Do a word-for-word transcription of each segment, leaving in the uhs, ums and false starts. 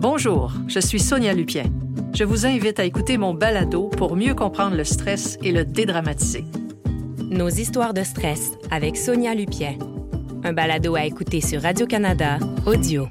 Bonjour, je suis Sonia Lupien. Je vous invite à écouter mon balado pour mieux comprendre le stress et le dédramatiser. Nos histoires de stress avec Sonia Lupien. Un balado à écouter sur Radio-Canada Audio.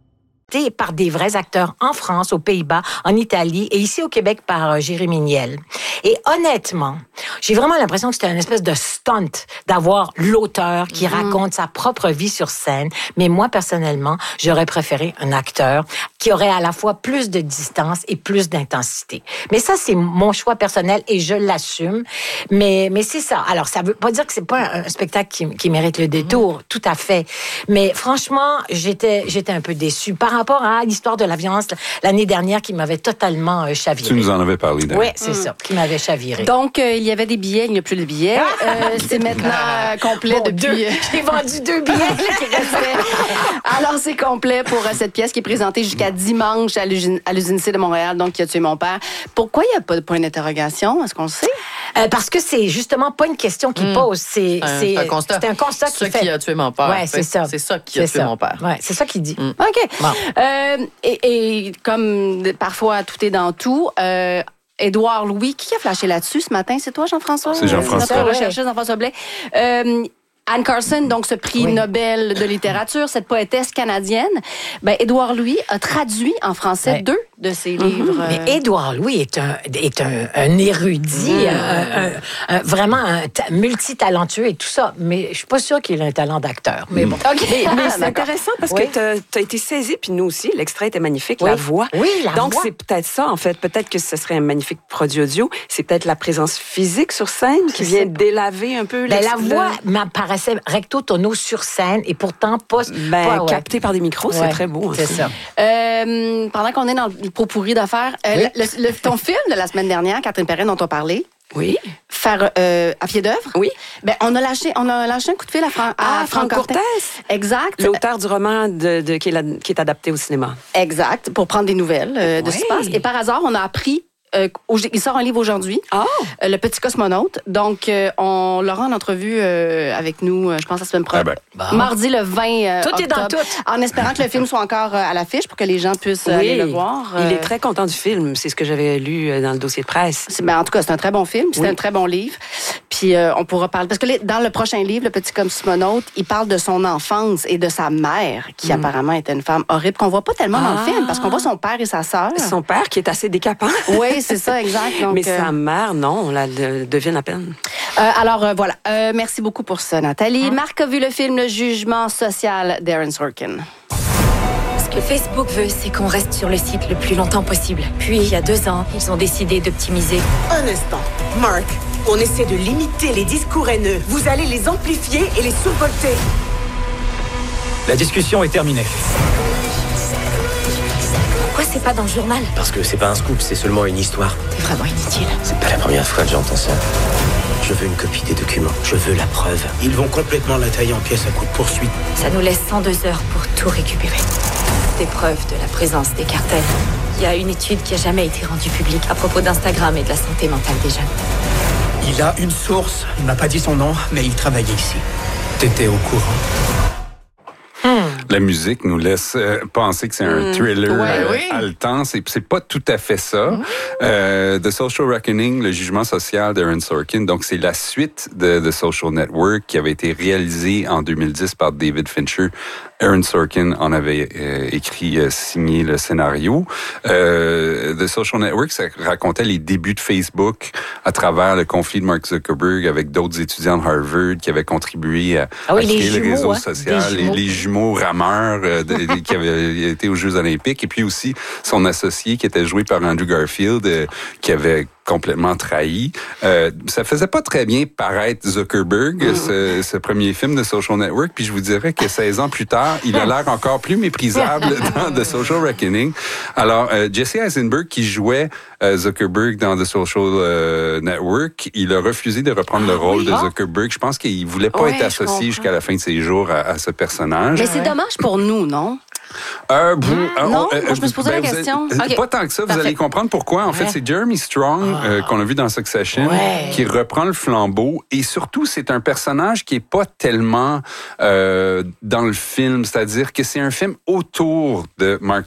Par des vrais acteurs en France, aux Pays-Bas, en Italie et ici au Québec par euh, Jérémy Niel. Et honnêtement, j'ai vraiment l'impression que c'était une espèce de stunt d'avoir l'auteur qui mmh. raconte sa propre vie sur scène. Mais moi, personnellement, j'aurais préféré un acteur qui aurait à la fois plus de distance et plus d'intensité. Mais ça, c'est mon choix personnel et je l'assume. Mais, mais c'est ça. Alors, ça veut pas dire que c'est pas un, un spectacle qui, qui mérite le détour, mmh. tout à fait. Mais franchement, j'étais, j'étais un peu déçue par rapport à l'histoire de la violence l'année dernière qui m'avait totalement euh, chaviré. Tu nous en avais parlé d'ailleurs. Oui, c'est mmh. ça, qui m'avait chaviré. Donc, euh, il y avait des billets, il n'y a plus de billets. Euh, c'est maintenant euh, complet bon, depuis... Deux. J'ai vendu deux billets qui restaient. Alors, c'est complet pour euh, cette pièce qui est présentée jusqu'à dimanche à l'usine, à l'usine C de Montréal, donc qui a tué mon père. Pourquoi il n'y a pas de point d'interrogation? Est-ce qu'on le sait? Euh, parce que c'est justement pas une question qu'il mmh. pose. C'est, un, c'est, c'est un constat. C'est un constat qui fait. qui a tué mon père. Ouais, c'est ça. C'est ça qui a c'est tué ça. mon père. Ouais, c'est ça qu'il dit. Mmh. OK. Bon. Euh, et, et comme parfois tout est dans tout, euh, Édouard Louis, qui a flashé là-dessus ce matin? C'est toi, Jean-François? C'est Jean-François. Notre recherchiste, Jean-François Blais. Euh, Anne Carson, donc ce prix oui. Nobel de littérature, cette poétesse canadienne, ben Édouard Louis a traduit en français ouais. deux de ses mm-hmm. livres. Mais Édouard Louis est un est un, un érudit, mm. un, un, un, vraiment un t- multitalentueux et tout ça. Mais je suis pas sûre qu'il a un talent d'acteur. Mais bon. Okay. Mais, mais c'est intéressant parce oui. que tu as été saisi, puis nous aussi, l'extrait était magnifique, oui. la voix. Oui, la Donc voix. c'est peut-être ça, en fait. Peut-être que ce serait un magnifique produit audio. C'est peut-être la présence physique sur scène qui vient délaver un peu. Ben, la voix m'apparaissait recto tono sur scène et pourtant pas, ben, pas ouais. capté par des micros, ouais. c'est très beau. C'est ça. Euh, pendant qu'on est dans le pot-pourri d'affaires, euh, oui. le, le, ton film de la semaine dernière, Catherine Perrin, dont on parlait, oui. Faire euh, à pied d'œuvre. Oui. Ben on a lâché, on a lâché un coup de fil à, Fran- à ah, Franck Cortès. Exact. L'auteur du roman de, de, qui, est la, qui est adapté au cinéma. Exact. Pour prendre des nouvelles euh, de oui. ce qui se passe. Et par hasard, on a appris. Euh, il sort un livre aujourd'hui, oh. euh, Le Petit Cosmonaute. Donc, euh, on l'aura en entrevue euh, avec nous, euh, je pense, la semaine prochaine. Ah ben. Mardi le vingt euh, tout octobre, est dans tout. En espérant que le film soit encore euh, à l'affiche pour que les gens puissent oui. aller le voir. Euh, il est très content du film. C'est ce que j'avais lu dans le dossier de presse. C'est, ben, en tout cas, c'est un très bon film. C'est oui. un très bon livre. Puis, euh, on pourra parler... Parce que les, dans le prochain livre, Le Petit Cosmonaute, il parle de son enfance et de sa mère, qui mm. apparemment était une femme horrible, qu'on voit pas tellement ah. dans le film, parce qu'on voit son père et sa sœur. Son père, qui est assez décapant. Oui, c'est ça, exact. Donc, mais euh... sa mère, non, on la de, devine à peine. Euh, alors, euh, voilà. Euh, merci beaucoup pour ça, Nathalie. Hein? Marc a vu le film Le Jugement social d'Aaron Sorkin. Ce que Facebook veut, c'est qu'on reste sur le site le plus longtemps possible. Puis, il y a deux ans, ils ont décidé d'optimiser. Un instant. Marc, on essaie de limiter les discours haineux. Vous allez les amplifier et les survolter. La discussion est terminée. Pourquoi c'est pas dans le journal? Parce que c'est pas un scoop, c'est seulement une histoire. C'est vraiment inutile. C'est pas la première fois que j'entends ça. Je veux une copie des documents. Je veux la preuve. Ils vont complètement la tailler en pièces à coup de poursuite. Ça nous laisse cent deux heures pour tout récupérer. Des preuves de la présence des cartels. Il y a une étude qui a jamais été rendue publique à propos d'Instagram et de la santé mentale des jeunes. Il a une source. Il m'a pas dit son nom, mais il travaillait ici. T'étais au courant. La musique nous laisse euh, penser que c'est un thriller mmh. ouais, euh, oui. haletant. C'est, c'est pas tout à fait ça. Mmh. Euh, The Social Reckoning, le jugement social d'Aaron Sorkin. Donc, c'est la suite de The Social Network qui avait été réalisée en deux mille dix par David Fincher. Aaron Sorkin en avait euh, écrit, euh, signé le scénario. Euh, The Social Network, ça racontait les débuts de Facebook à travers le conflit de Mark Zuckerberg avec d'autres étudiants de Harvard qui avaient contribué à, ah oui, à créer jumeaux, le réseau hein, social. Les jumeaux, les, les jumeaux rameurs euh, de, de, qui avaient été aux Jeux olympiques. Et puis aussi son associé qui était joué par Andrew Garfield, euh, qui avait complètement trahi. Euh, ça faisait pas très bien paraître Zuckerberg, mmh. ce, ce premier film de Social Network, puis je vous dirais que seize ans plus tard, il a l'air encore plus méprisable dans The Social Reckoning. Alors, euh, Jesse Eisenberg, qui jouait euh, Zuckerberg dans The Social euh, Network, il a refusé de reprendre ah, le rôle oui, de Zuckerberg. Je pense qu'il voulait pas ouais, être associé jusqu'à la fin de ses jours à, à ce personnage. Mais c'est dommage pour nous, non? Euh, vous, mmh, euh, non, euh, moi je me suis posé ben, la question. Allez, okay. Pas tant que ça, vous Parfait. allez comprendre pourquoi. En ouais. fait, c'est Jeremy Strong ah. euh, qu'on a vu dans Succession ouais. qui reprend le flambeau. Et surtout, c'est un personnage qui est pas tellement euh, dans le film. C'est-à-dire que c'est un film autour de Mark